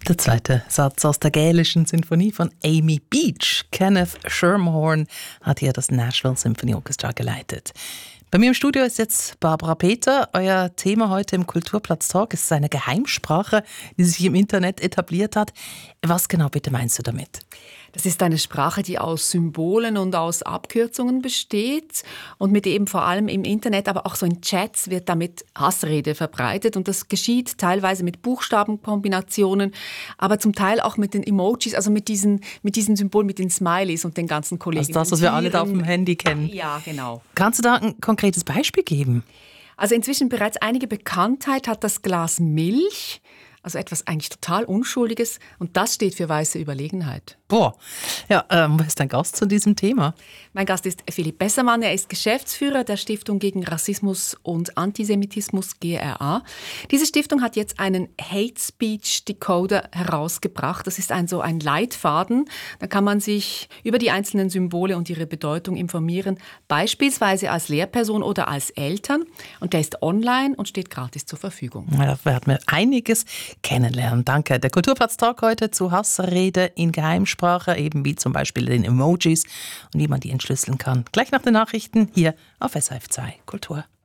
Der zweite Satz aus der gälischen Sinfonie von Amy Beach. Kenneth Schermerhorn hat hier das Nashville Symphony Orchestra geleitet. Bei mir im Studio ist jetzt Barbara Peter. Euer Thema heute im Kulturplatz Talk ist eine Geheimsprache, die sich im Internet etabliert hat. Was genau bitte meinst du damit? Das ist eine Sprache, die aus Symbolen und aus Abkürzungen besteht und mit eben vor allem im Internet, aber auch so in Chats wird damit Hassrede verbreitet und das geschieht teilweise mit Buchstabenkombinationen, aber zum Teil auch mit den Emojis, also mit diesen Symbolen, mit den Smileys und den ganzen Kollegen. Also das, was wir alle da auf dem Handy kennen. Ja, genau. Kannst du da ein konkretes Beispiel geben? Also inzwischen bereits einige Bekanntheit hat das Glas Milch, also etwas eigentlich total Unschuldiges und das steht für weiße Überlegenheit. Boah, ja, wer ist dein Gast zu diesem Thema? Mein Gast ist Philipp Bessermann. Er ist Geschäftsführer der Stiftung gegen Rassismus und Antisemitismus, GRA. Diese Stiftung hat jetzt einen Hate Speech Decoder herausgebracht. Das ist ein Leitfaden. Da kann man sich über die einzelnen Symbole und ihre Bedeutung informieren, beispielsweise als Lehrperson oder als Eltern. Und der ist online und steht gratis zur Verfügung. Ja, da werden wir einiges kennenlernen. Danke. Der Kulturplatz-Talk heute zu Hassrede in Geheimsprache, eben wie zum Beispiel den Emojis und wie man die entschlüsseln kann. Gleich nach den Nachrichten hier auf SRF 2 Kultur.